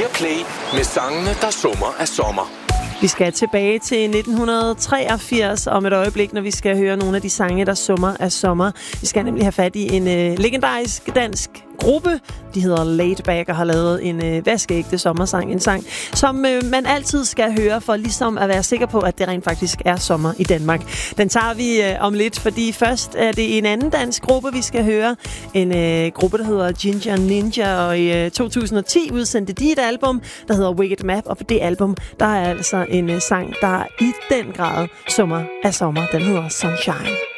Viaplay med sangene, der summer af sommer. Vi skal tilbage til 1983 om et øjeblik, når vi skal høre nogle af de sange, der summer af sommer. Vi skal nemlig have fat i en legendarisk dansk gruppe. De hedder Laid Back og har lavet en vaskeægte sommersang. En sang, som man altid skal høre for ligesom at være sikker på, at det rent faktisk er sommer i Danmark. Den tager vi om lidt, fordi først er det en anden dansk gruppe, vi skal høre. En gruppe, der hedder Ginger Ninja, og i 2010 udsendte de et album, der hedder Wicked Map, og på det album, der er altså en sang, der i den grad summer af sommer. Den hedder Sunshine.